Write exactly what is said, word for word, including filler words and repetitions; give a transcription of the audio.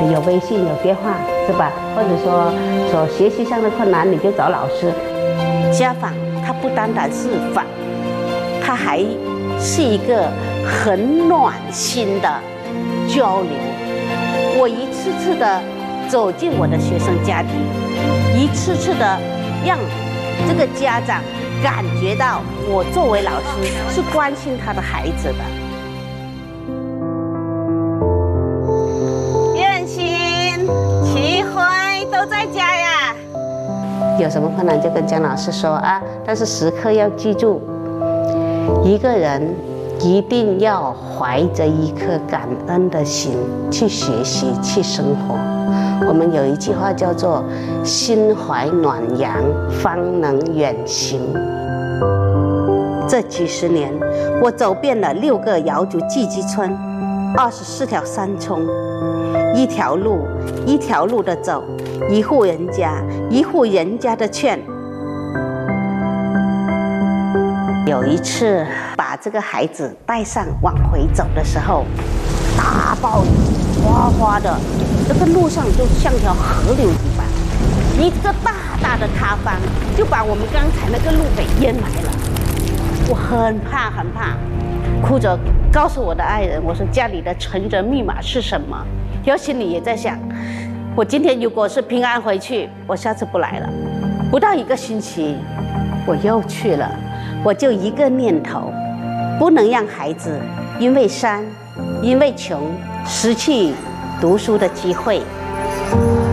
有微信有电话是吧？或者说说学习上的困难你就找老师。家访它不单单是访，它还是一个很暖心的交流。我一次次的走进我的学生家庭，一次次的让这个家长感觉到我作为老师是关心他的孩子的。燕心、齐辉都在家呀。有什么困难就跟姜老师说啊，但是时刻要记住，一个人一定要怀着一颗感恩的心去学习、去生活。我们有一句话叫做“心怀暖阳，方能远行”。这几十年，我走遍了六个瑶族聚居村，二十四条山冲，一条路一条路的走，一户人家一户人家的劝。有一次把这个孩子带上往回走的时候，大暴雨哗哗的，这个路上就像条河流一般，一个大大的塌方就把我们刚才那个路给淹来了。我很怕很怕，哭着告诉我的爱人，我说家里的存折密码是什么？然后心里也在想，我今天如果是平安回去，我下次不来了。不到一个星期，我又去了。我就一个念头，不能让孩子因为山因为穷失去读书的机会。